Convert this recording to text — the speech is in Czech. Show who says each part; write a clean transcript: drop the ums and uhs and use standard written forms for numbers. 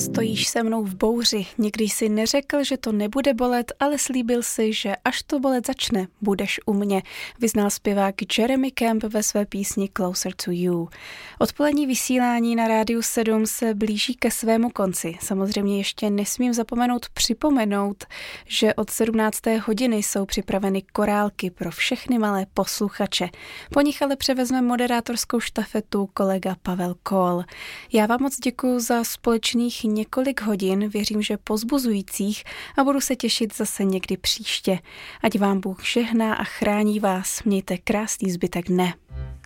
Speaker 1: Stojíš se mnou v bouři, nikdy jsi neřekl, že to nebude bolet, ale slíbil si, že až to bolet začne, budeš u mě, vyznal zpěvák Jeremy Camp ve své písni Closer to You. Odpolední vysílání na Rádiu 7 se blíží ke svému konci. Samozřejmě ještě nesmím zapomenout připomenout, že od 17. hodiny jsou připraveny korálky pro všechny malé posluchače. Po nich ale převezme moderátorskou štafetu kolega Pavel Kohl. Já vám moc děkuji za společných několik hodin, věřím, že povzbuzujících, a budu se těšit zase někdy příště. Ať vám Bůh žehná a chrání vás. Mějte krásný zbytek dne.